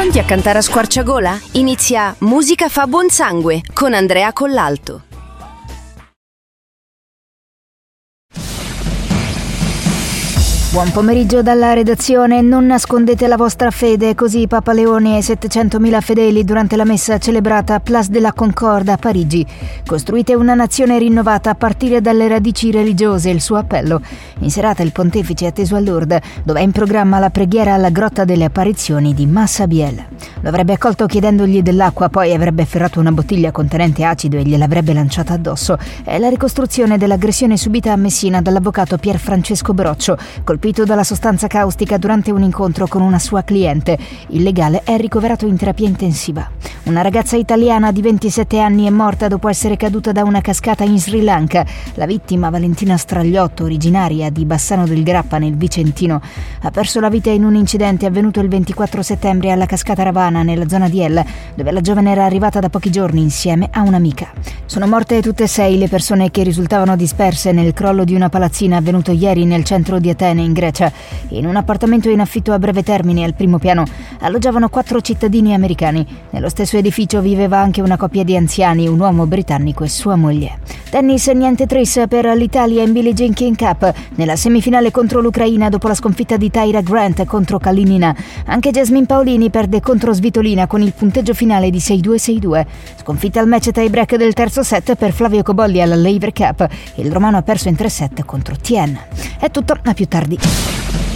Pronti a cantare a squarciagola? Inizia Musica fa buon sangue con Andrea Collalto. Buon pomeriggio dalla redazione. Non nascondete la vostra fede, così Papa Leone ai 700.000 fedeli durante la messa celebrata a Place de la Concorde a Parigi. Costruite una nazione rinnovata a partire dalle radici religiose, il suo appello. In serata il pontefice è atteso a Lourdes, dove è in programma la preghiera alla Grotta delle Apparizioni di Massa Biel. Lo avrebbe accolto chiedendogli dell'acqua, poi avrebbe afferrato una bottiglia contenente acido e gliel'avrebbe lanciata addosso. È la ricostruzione dell'aggressione subita a Messina dall'avvocato Pier Francesco Broccio, colpito dalla sostanza caustica durante un incontro con una sua cliente. Il legale è ricoverato in terapia intensiva. Una ragazza italiana di 27 anni è morta dopo essere caduta da una cascata in Sri Lanka. La vittima, Valentina Stragliotto, originaria di Bassano del Grappa nel Vicentino, ha perso la vita in un incidente avvenuto il 24 settembre alla cascata Ravana nella zona di El, dove la giovane era arrivata da pochi giorni insieme a un'amica. Sono morte tutte e 6 le persone che risultavano disperse nel crollo di una palazzina avvenuto ieri nel centro di Atene, in Grecia. In un appartamento in affitto a breve termine al primo piano alloggiavano 4 cittadini americani. Nello stesso edificio viveva anche una coppia di anziani, un uomo britannico e sua moglie. Tennis, niente tris per l'Italia in Billie Jean King Cup nella semifinale contro l'Ucraina dopo la sconfitta di Tyra Grant contro Kalinina. Anche Jasmine Paolini perde contro Svitolina con il punteggio finale di 6-2-6-2. Sconfitta al match tie break del terzo set per Flavio Cobolli alla Laver Cup. Il romano ha perso in 3 set contro Tien. È tutto, a più tardi.